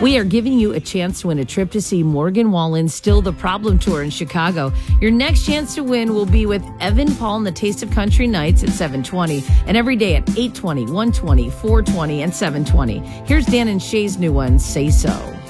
We are giving you a chance to win a trip to see Morgan Wallen's Still the Problem tour in Chicago. Your next chance to win will be with Evan Paul and the Taste of Country Nights at 7:20 and every day at 8:20, 1:20, 4:20, and 7:20. Here's Dan and Shay's new one, Say So.